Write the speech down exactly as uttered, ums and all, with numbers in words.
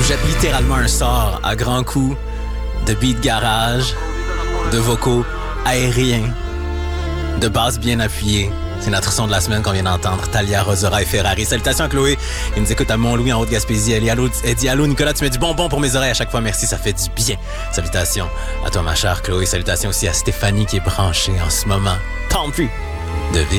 jette littéralement un sort à grands coups de beat garage, de vocaux aériens, de basses bien appuyées. C'est notre son de la semaine qu'on vient d'entendre, Thalia, Rosera et Ferrari. Salutations à Chloé, il nous écoute à Mont-Louis en Haute-Gaspésie. Elle, allô, elle dit allô Nicolas, tu mets du bonbon pour mes oreilles à chaque fois, merci, ça fait du bien. Salutations à toi ma chère Chloé, salutations aussi à Stéphanie qui est branchée en ce moment. Tant plus de vie.